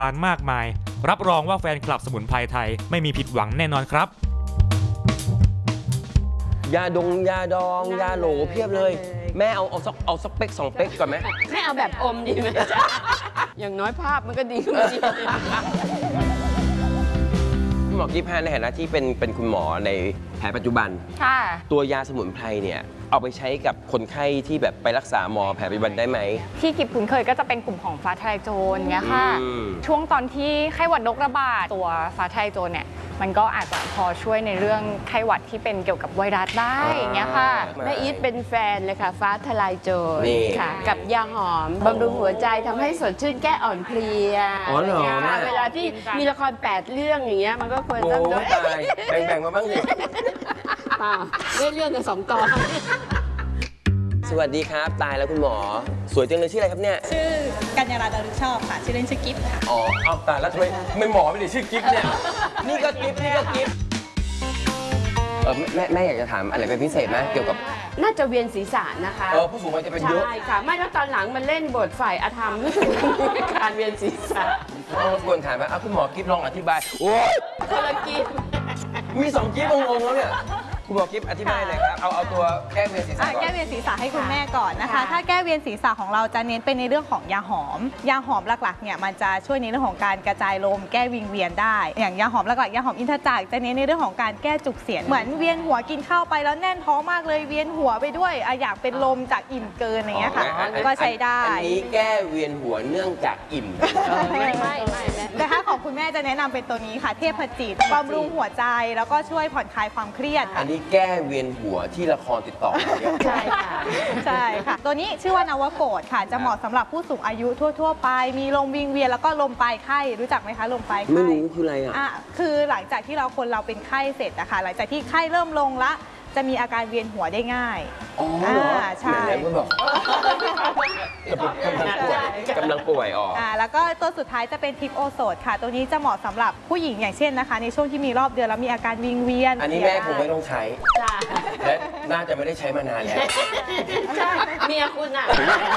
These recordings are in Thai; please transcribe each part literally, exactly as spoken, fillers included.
านมากมายรับรองว่าแฟนคลับสมุนไพรไทยไม่มีผิดหวังแน่นอนครับยาดงยาดองยาโหลเพียบเลยแม่เอาเอาสักเอาสักเป๊กสองเป๊กก่อนไหมแม่เอาแบบอมดีไหมอย่างน้อยภาพมันก็ดีขึ้นดีคุณหมอกิ๊ฟฮะในฐานะที่เป็นเป็นคุณหมอในแผนปัจจุบันค่ะตัวยาสมุนไพรเนี่ยเอาไปใช้กับคนไข้ที่แบบไปรักษาหมอแผนปัจจุบันได้ไหมที่กิบคุ้นเคยก็จะเป็นกลุ่มของฟ้าทะลายโจรเงี้ยค่ะช่วงตอนที่ไข้หวัดนกระบาดตัวฟ้าทะลายโจรเนี่ยมันก็อาจจะพอช่วยในเรื่องไข้หวัดที่เป็นเกี่ยวกับไวรัสได้อย่างเงี้ยค่ะแม่อีทเป็นแฟนเลยค่ะฟ้าทะลายโจรค่ะกับยาหอมบำรุงหัวใจทำให้สดชื่นแก้อ่อนเพลียอ๋อเหรอเวลาที่มีละครแปดเรื่องอย่างเงี้ยมันก็ควรต้องโอ้ตายแบ่งๆมาบ้างสิเปล่าเรื่องเรื่องกันสองตอนสวัสดีครับตายแล้วคุณหมอสวยจังเลยชื่ออะไรครับเนี่ยชื่อกัญญาราดารุชอบค่ะชื่อเล่นชื่อกิฟต์ค่ะอ๋อเอาตายแล้วทำไมไม่หมอไม่ได้ชื่อกิฟต์เนี่ยนี่ก็กิฟต์นี่ก็กิฟต์เออแม่แม่อยากจะถามอะไรเป็นพิเศษไหมเกี่ยวกับน่าจะเวียนศีรษะนะคะเออผู้สูงวัยจะเป็นเยอะใช่ค่ะไม่แล้วตอนหลังมันเล่นบทฝ่ายอธรรมรู้สึกมีการเวียนศีรษะรบกวนถามว่าคุณหมอกิฟต์ลองอธิบายโอ้ยคนละกิฟต์มีสองกิฟต์งงๆแล้วเนี่ยคุณหมอกิ๊ฟอธิบายเลยครับเอาเอาตัวแก้เวียนศีรษะก่อนแก้เวียนศีรษะให้คุณแม่ก่อนนะคะถ้าแก้เวียนศีรษะของเราจะเน้นเป็นในเรื่องของยาหอมยาหอมหลักๆเนี่ยมันจะช่วยในเรื่องของการกระจายลมแก้วิงเวียนได้อย่างยาหอมหลักๆยาหอมอินทจักรจะเน้นในเรื่องของการแก้จุกเสียดเหมือนเวียนหัวกินข้าวไปแล้วแน่นท้องมากเลยเวียนหัวไปด้วยอยากเป็นลมจากอิ่มเกินอย่างเงี้ยค่ะก็ใช้ได้อันนี้แก้เวียนหัวเนื่องจากอิ่มไม่ไม่ไม่แต่ถ้าของคุณแม่จะแนะนำเป็นตัวนี้ค่ะเทพจิตบำรุงหัวใจแล้วก็ช่วยผ่อนคลายความเครียดอันนี้แก้เวียนหัวที่ละครติดต่อใช่ค่ะใช่ค่ะตัวนี้ชื่อว่านวโกฏค่ะจะเหมาะสำหรับผู้สูงอายุทั่วๆไปมีลมวิงเวียนแล้วก็ลมปลายไข้รู้จักไหมคะลมปลายไข้ไม่รู้คืออะไรอ่ะคือหลังจากที่เราคนเราเป็นไข้เสร็จนะคะหลังจากที่ไข้เริ่มลงละจะมีอาการเวียนหัวได้ง่ายอ๋อใช่กำลังป่วยอ๋อแล้วก็ตัวสุดท้ายจะเป็นทิปโอโซดค่ะตัวนี้จะเหมาะสำหรับผู้หญิงอย่างเช่นนะคะในช่วงที่มีรอบเดือนแล้วมีอาการวิงเวียนอันนี้แม่คงไม่ต้องใช้และน่าจะไม่ได้ใช้มานานแล้วใช่เมียคุณอ่ะ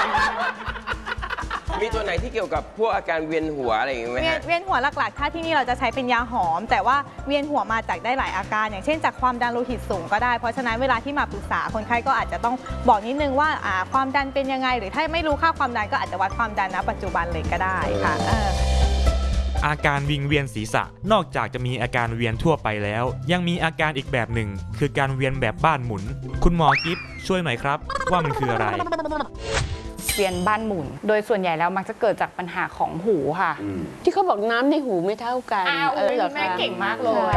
มีตัวไหนที่เกี่ยวกับพวกอาการเวียนหัวอะไรอย่างเงี้ยไหมเวียนหัวหลักๆถ้าที่นี่เราจะใช้เป็นยาหอมแต่ว่าเวียนหัวมาจากได้หลายอาการอย่างเช่นจากความดันโลหิตสูงก็ได้เพราะฉะนั้นเวลาที่มาปรึกษาคนไข้ก็อาจจะต้องบอกนิดนึงว่าความดันเป็นยังไงหรือถ้าไม่รู้ค่าความดันก็อาจจะวัดความดันณปัจจุบันเลยก็ได้ค่ะอาการวิงเวียนศีรษะนอกจากจะมีอาการเวียนทั่วไปแล้วยังมีอาการอีกแบบหนึ่งคือการเวียนแบบบ้านหมุนคุณหมอกิฟต์ช่วยหน่อยครับว่ามันคืออะไรเวียนบ้านหมุนโดยส่วนใหญ่แล้วมักจะเกิดจากปัญหาของหูค่ะที่เขาบอกน้ำในหูไม่เท่ากันอ้าวแม่เก่งมากเลย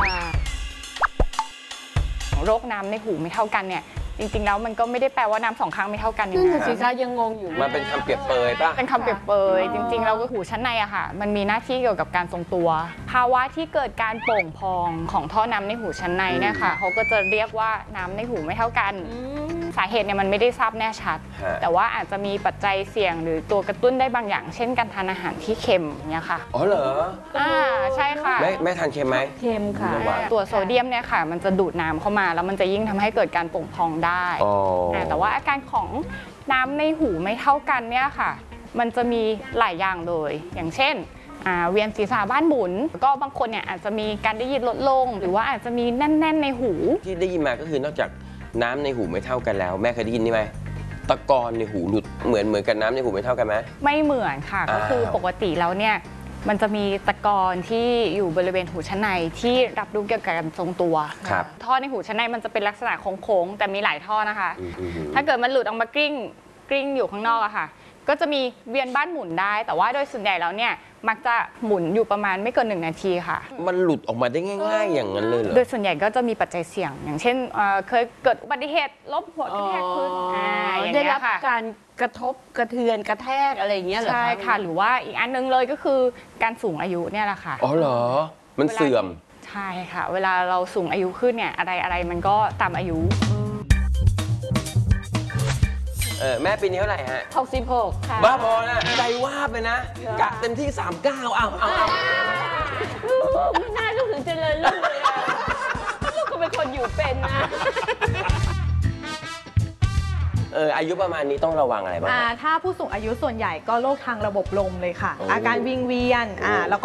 โรคน้ำในหูไม่เท่ากันเนี่ยจริงๆแล้วมันก็ไม่ได้แปลว่าน้ำสองข้างไม่เท่ากันอย่างนั้นสิคะยังงงอยู่มันเป็นคำเปรียบเปยป่ะเป็นคำเปรียบเปยจริงๆเราก็หูชั้นในอะค่ะมันมีหน้าที่เกี่ยวกับการทรงตัวภาวะที่เกิดการโป่งพองของท่อน้ำในหูชั้นในเนี่ยค่ะเขาก็จะเรียกว่าน้ำในหูไม่เท่ากันสาเหตุเนี่ยมันไม่ได้ทราบแน่ชัดแต่ว่าอาจจะมีปัจจัยเสี่ยงหรือตัวกระตุ้นได้บางอย่างเช่นการทานอาหารที่เค็มเนี่ยค่ะอ๋อเหรออ่าใช่ค่ะแม่แม่ทานเค็มไหมเค็มค่ะตัวโซเดียมเนี่ยค่ะมันจะดูดน้ำเข้ามาแล้วมันจะยิ่งทำให้เกิดการโป่งพองได้แต่ว่าอาการของน้ำในหูไม่เท่ากันเนี่ยค่ะมันจะมีหลายอย่างเลยอย่างเช่นเวียนศีรษะบ้านหมุนก็บางคนเนี่ยอาจจะมีการได้ยินลดลงหรือว่าอาจจะมีแน่นๆในหูที่ได้ยินมาก็คือนอกจากน้ำในหูไม่เท่ากันแล้วแม่เคยได้ยินนี่ไหมตะกอนในหูหลุดเหมือนเหมือนกันน้ำในหูไม่เท่ากันไหมไม่เหมือนค่ะก็คือปกติแล้วเนี่ยมันจะมีตะกอนที่อยู่บริเวณหูชั้นในที่รับรู้เกี่ยวกับการทรงตัวท่อในหูชั้นในมันจะเป็นลักษณะโค้งๆแต่มีหลายท่อนะคะถ้าเกิดมันหลุดออกมากลิ้งกลิ้งอยู่ข้างนอกอะค่ะก็จะมีเวียนบ้านหมุนได้แต่ว่าโดยส่วนใหญ่แล้วเนี่ยมักจะหมุนอยู่ประมาณไม่เกินหนึ่งนาทีค่ะมันหลุดออกมาได้ง่ายๆอย่างนั้นเลยเหรอโดยส่วนใหญ่ก็จะมีปัจจัยเสี่ยงอย่างเช่นเคยเกิดอุบัติเหตุล้มหัวกระแทกพื้นได้รับการกระทบกระเทือนกระแทกอะไรอย่างเงี้ยเหรอใช่ค่ะหรือว่าอีกอันนึงเลยก็คือการสูงอายุเนี่ยแหละค่ะอ๋อเหรอมันเสื่อมใช่ค่ะเวลาเราสูงอายุขึ้นเนี่ยอะไรอะไรมันก็ตามอายุเออแม่ปีนี้เท่าไหร่ฮะหกสิบหกค่ะบ้าบอนะใจว่าไปนะกะเต็มที่สามสิบเก้าเอาเอาเอาไม่น่าลูกถึงเจริญลูกเลยลูกก็เป็นคนอยู่เป็นนะเอออายุประมาณนี้ต้องระวังอะไรบ้างถ้าผู้สูงอายุส่วนใหญ่ก็โรคทางระบบลมเลยค่ะอาการวิงเวียนอ่าแล้วก็